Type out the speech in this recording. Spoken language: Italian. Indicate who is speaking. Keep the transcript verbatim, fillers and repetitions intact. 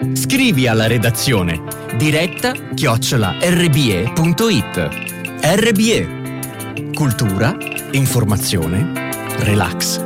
Speaker 1: Scrivi alla redazione diretta chiocciola erre bi e punto it. erre bi e. Cultura, informazione, relax.